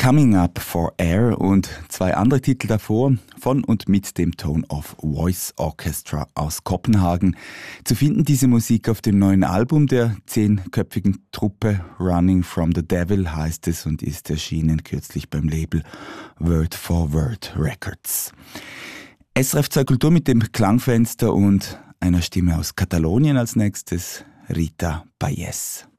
Coming Up for Air und 2 andere Titel davor von und mit dem Tone of Voice Orchestra aus Kopenhagen. Zu finden diese Musik auf dem neuen Album der 10-köpfigen Truppe Running from the Devil heißt es und ist erschienen kürzlich beim Label Word for Word Records. SRF 2 Kultur mit dem Klangfenster und einer Stimme aus Katalonien als nächstes, Rita Payés.